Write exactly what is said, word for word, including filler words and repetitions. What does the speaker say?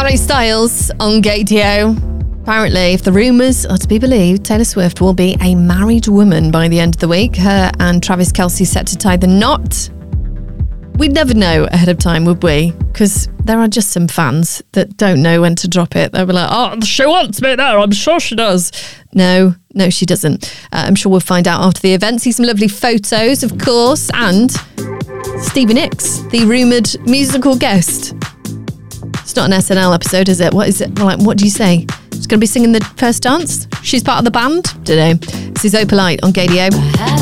Harry Styles on Gaydio. Apparently, if the rumours are to be believed, Taylor Swift will be a married woman by the end of the week. Her and Travis Kelce set to tie the knot. We'd never know ahead of time, would we? Because there are just some fans that don't know when to drop it. They'll be like, oh, she wants me there. I'm sure she does. No, no, she doesn't. Uh, I'm sure we'll find out after the event. See some lovely photos, of course. And Stevie Nicks, the rumoured musical guest. It's not an S N L episode, is it? What is it? Like, what do you say? She's going to be singing the first dance? She's part of the band? Don't know. This is Opalite on Gaydio.